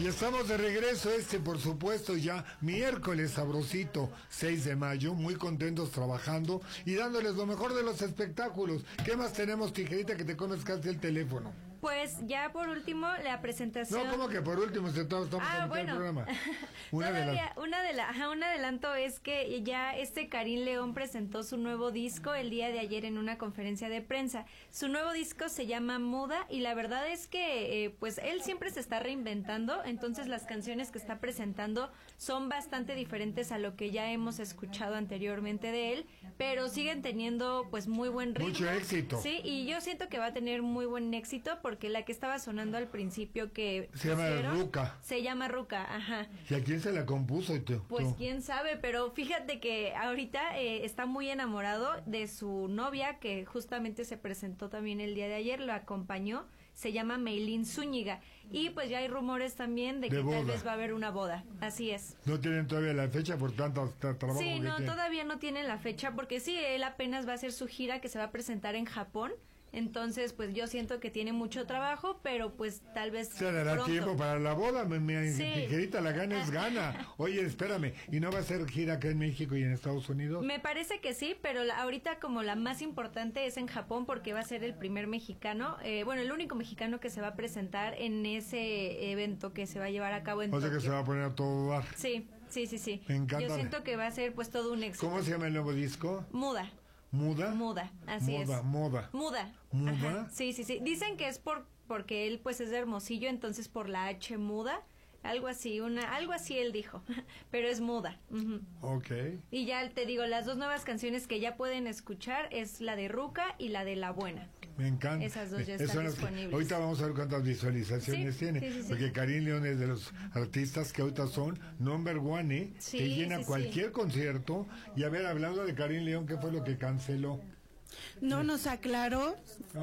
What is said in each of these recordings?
Y estamos de regreso, por supuesto, ya miércoles sabrosito, 6 de mayo, muy contentos trabajando y dándoles lo mejor de los espectáculos. ¿Qué más tenemos, Tijerita, que te comes casi el teléfono? Pues ya por último la presentación. No, ¿cómo que por último? Estamos en el programa. Un adelanto es que ya Karim León presentó su nuevo disco el día de ayer en una conferencia de prensa. Su nuevo disco se llama Muda y la verdad es que pues él siempre se está reinventando, entonces las canciones que está presentando son bastante diferentes a lo que ya hemos escuchado anteriormente de él, pero siguen teniendo pues muy buen ritmo. Mucho éxito. Sí, y yo siento que va a tener muy buen éxito porque la que estaba sonando al principio que se llama Ruca. Se llama Ruca, ajá. ¿Y a quién se la compuso? Pues quién sabe, pero fíjate que ahorita está muy enamorado de su novia que justamente se presentó también el día de ayer, lo acompañó, se llama Meilín Zúñiga y pues ya hay rumores también de que tal vez va a haber una boda, así es. No tienen todavía la fecha por tanto trabajo. Sí, no, todavía no tienen la fecha porque sí, él apenas va a hacer su gira que se va a presentar en Japón. Entonces, pues yo siento que tiene mucho trabajo, pero pues tal vez se dará pronto. Tiempo para la boda, sí. Tijerita, la gana es gana. Oye, espérame, ¿y no va a ser gira acá en México y en Estados Unidos? Me parece que sí, pero ahorita como la más importante es en Japón porque va a ser el primer mexicano, el único mexicano que se va a presentar en ese evento que se va a llevar a cabo en Tokio. O sea que se va a poner a todo dar. Sí. Me encanta. Yo siento que va a ser pues todo un éxito. ¿Cómo se llama el nuevo disco? Muda, así es. Muda. Ajá. Sí. Dicen que es porque él pues es de Hermosillo, entonces por la H muda, algo así él dijo, pero es muda. Uh-huh. Okay. Y ya te digo, las dos nuevas canciones que ya pueden escuchar es la de Ruca y la de La Buena. Me encanta. Esas dos ya están disponibles. Ahorita vamos a ver cuántas visualizaciones tiene, porque Karim León es de los artistas que ahorita son number one, que llena cualquier concierto. Y hablando de Karim León, ¿qué fue lo que canceló? No, nos aclaró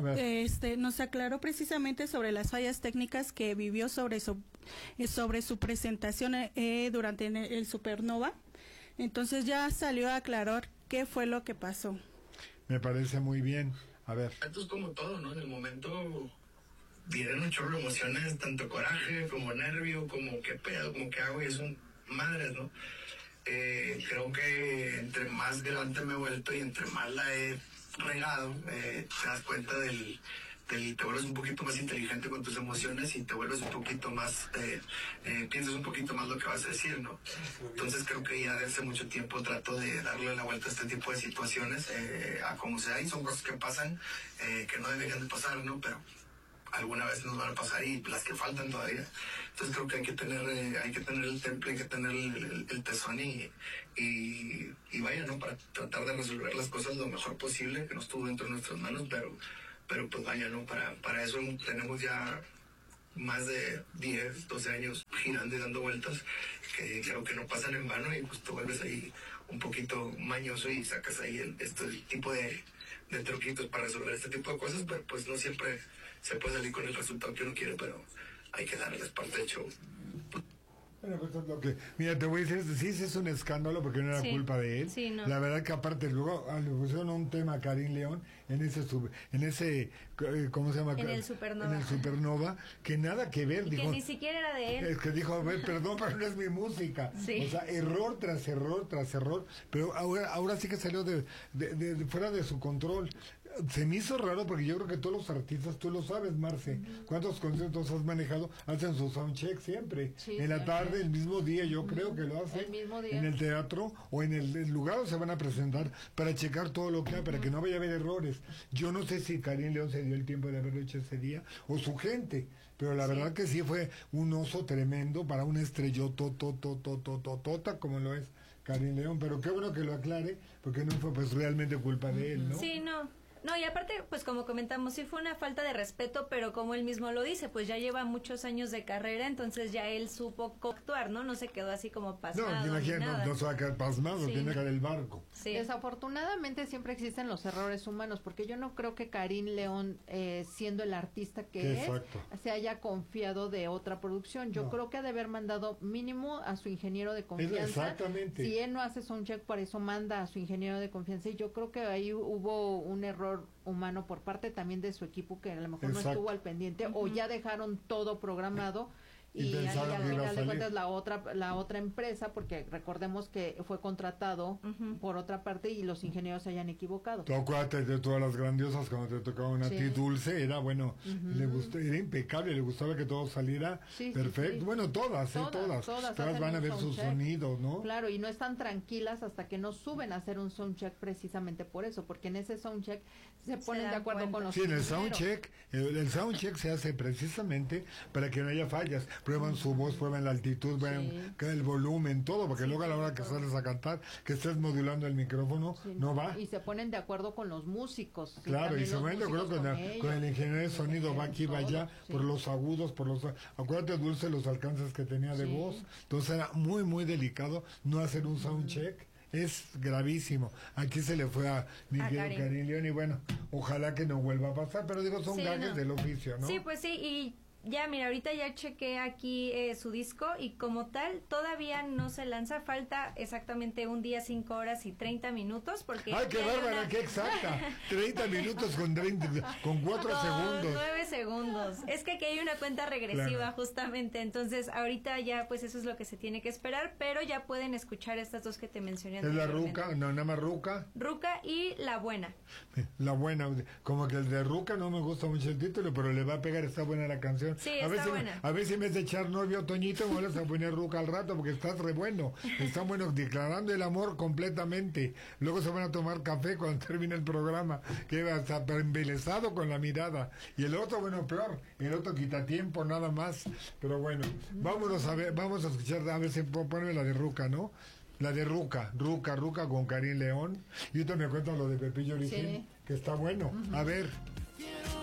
precisamente sobre las fallas técnicas que vivió sobre su presentación durante el Supernova. Entonces ya salió a aclarar qué fue lo que pasó. Me parece muy bien. A ver. Esto es como todo, ¿no? En el momento vienen un chorro de emociones, tanto coraje como nervio, como qué pedo, como qué hago, y es un madre, ¿no? Creo que entre más grande me he vuelto y entre más la he regado, te das cuenta te vuelves un poquito más inteligente con tus emociones y te vuelves un poquito más, piensas un poquito más lo que vas a decir, ¿no? Entonces creo que ya desde hace mucho tiempo trato de darle la vuelta a este tipo de situaciones, a como sea, y son cosas que pasan, que no deberían de pasar, ¿no? Pero alguna vez nos van a pasar y las que faltan todavía. Entonces creo que hay que tener el temple, hay que tener el tesón y vaya, ¿no? Para tratar de resolver las cosas lo mejor posible, que no estuvo dentro de nuestras manos, pero pues vaya, ¿no? Para eso tenemos ya más de 10, 12 años girando y dando vueltas, que creo que no pasan en vano, y pues te vuelves ahí un poquito mañoso y sacas ahí este tipo de truquitos para resolver este tipo de cosas, pero pues no siempre se puede salir con el resultado que uno quiere, pero hay que darles parte del show. Bueno, pues es lo que... Mira, te voy a decir, sí, es un escándalo porque no era culpa de él. Sí, no. La verdad que aparte luego le pusieron un tema a Karim León en ese ¿cómo se llama? En el Supernova. En el Supernova, que nada que ver. Y dijo, que ni siquiera era de él. Es que dijo, a ver, perdón, pero no es mi música. Sí. O sea, error tras error tras error. Pero ahora sí que salió de fuera de su control. Se me hizo raro porque yo creo que todos los artistas, tú lo sabes, Marce, ¿cuántos conciertos has manejado? Hacen su soundcheck siempre. Sí, en la tarde, el mismo día, yo creo que lo hacen. El mismo día. En el teatro o en el lugar donde se van a presentar para checar todo lo que hay, para que no vaya a haber errores. Yo no sé si Karim León se dio el tiempo de haberlo hecho ese día o su gente, pero la verdad que sí fue un oso tremendo para un estrellototototototota como lo es Karim León, pero qué bueno que lo aclare, porque no fue pues realmente culpa de él, ¿no? Sí, no, y aparte, pues como comentamos, sí fue una falta de respeto, pero como él mismo lo dice, pues ya lleva muchos años de carrera, entonces ya él supo actuar, ¿no? No se quedó así como pasmado. No, imagínate, no se va a quedar pasmado, tiene que caer el barco. Sí. Desafortunadamente siempre existen los errores humanos, porque yo no creo que Karim León, siendo el artista que es, se haya confiado de otra producción. Yo creo que ha de haber mandado mínimo a su ingeniero de confianza. Exactamente. Si él no hace soundcheck, por eso manda a su ingeniero de confianza, y yo creo que ahí hubo un error humano por parte también de su equipo, que a lo mejor no estuvo al pendiente, o ya dejaron todo programado y al final de cuentas la otra empresa, porque recordemos que fue contratado por otra parte y los ingenieros se hayan equivocado. Tú acuérdate de todas las grandiosas cuando te tocaban a ti, Dulce, era bueno, le gustó, era impecable, le gustaba que todo saliera perfecto. Bueno, todas van a ver su sonido, ¿no? Claro, y no están tranquilas hasta que no suben a hacer un soundcheck precisamente por eso, porque en ese soundcheck se ponen de acuerdo con los ingenieros. El soundcheck se hace precisamente para que no haya fallas. Prueban su voz, prueban la altitud, prueban el volumen, todo, porque luego a la hora que sales a cantar, que estés modulando el micrófono, no va. Y se ponen de acuerdo con los músicos. Claro, y se ponen de acuerdo con el ingeniero de sonido, va aquí, va allá, por los agudos, acuérdate, Dulce, los alcances que tenía de voz. Entonces era muy, muy delicado no hacer un soundcheck. Es gravísimo. Aquí se le fue a mi querido Karin León y bueno, ojalá que no vuelva a pasar, pero digo, son gajes del oficio, ¿no? Sí, pues sí, y ya, mira, ahorita ya chequé aquí su disco y como tal todavía no se lanza, falta exactamente un día, 5 horas y 30 minutos porque... ¡Ay, qué bárbara, qué exacta! 30 minutos con 4 segundos. 9 segundos. Es que aquí hay una cuenta regresiva justamente, entonces ahorita ya pues eso es lo que se tiene que esperar, pero ya pueden escuchar estas dos que te mencioné. ¿Es la Ruca? No, nada más Ruca. Ruca y La Buena. La Buena, como que el de Ruca no me gusta mucho el título, pero le va a pegar, está buena la canción. Sí, está buena. A ver si en vez de echar novio Toñito me vas a poner Ruca al rato porque estás re bueno. Están buenos declarando el amor completamente. Luego se van a tomar café cuando termine el programa. Queda hasta embelesado con la mirada. Y el otro, bueno, peor. El otro quita tiempo nada más. Pero bueno, vamos a escuchar, a ver si ponme la de Ruca, ¿no? La de Ruca con Karin León. Y yo te me cuento lo de Pepillo Origel, que está bueno. A ver.